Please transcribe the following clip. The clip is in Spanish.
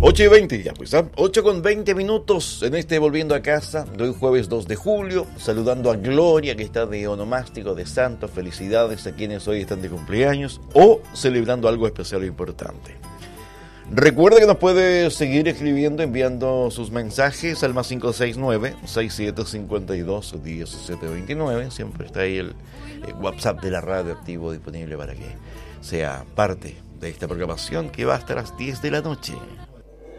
8:20, ya pues, 8:20 en este Volviendo a Casa de hoy jueves 2 de julio, saludando a Gloria que está de onomástico de santo, felicidades a quienes hoy están de cumpleaños o celebrando algo especial o importante. Recuerda que nos puede seguir escribiendo, enviando sus mensajes al más 569-6752-1729, siempre está ahí el WhatsApp de la radio activo disponible para que sea parte de esta programación que va hasta las 10 de la noche.